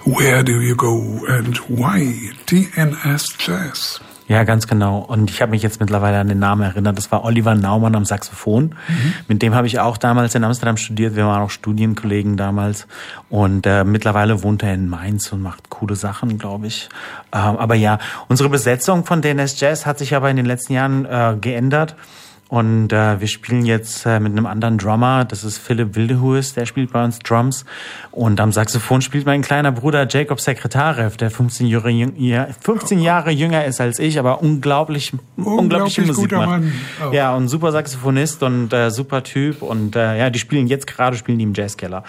Where do you go and why DNS Jazz? Ja, ganz genau. Und ich habe mich jetzt mittlerweile an den Namen erinnert. Das war Oliver Naumann am Saxophon. Mit dem habe ich auch damals in Amsterdam studiert. Wir waren auch Studienkollegen damals. Und mittlerweile wohnt er in Mainz und macht coole Sachen, glaube ich. Aber ja, unsere Besetzung von DNS Jazz hat sich aber in den letzten Jahren geändert. Und wir spielen jetzt mit einem anderen Drummer, das ist Philipp Wildehuis, der spielt bei uns Drums. Und am Saxophon spielt mein kleiner Bruder Jacob Sekretarev, der 15 Jahre jünger ist als ich, aber unglaubliche Musik guter macht. Mann. Oh. Ja, und super Saxophonist und super Typ. Und ja, die spielen die im Jazzkeller.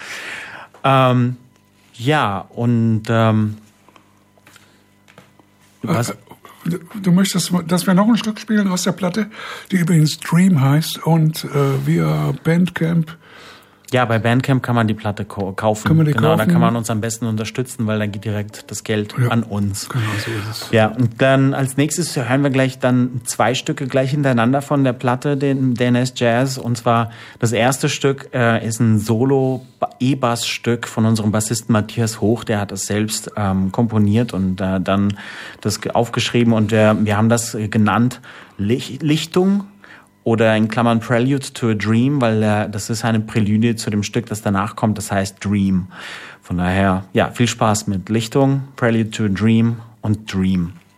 Was? Du möchtest, dass wir noch ein Stück spielen aus der Platte, die übrigens Dream heißt und via Bandcamp. Ja, bei Bandcamp kann man die Platte kaufen. Kann man die genau, kaufen? da kann man uns am besten unterstützen, weil dann geht direkt das Geld an uns. Genau, so ist es. Ja, und dann als nächstes hören wir gleich dann 2 Stücke gleich hintereinander von der Platte, den DNS Jazz. Und zwar das erste Stück ist ein Solo-E-Bass-Stück von unserem Bassisten Matthias Hoch. Der hat das selbst komponiert und dann das aufgeschrieben. Und wir haben das genannt Lichtung. Oder in Klammern Prelude to a Dream, weil das ist eine Prälude zu dem Stück, das danach kommt, das heißt Dream. Von daher, ja, viel Spaß mit Lichtung, Prelude to a Dream und Dream.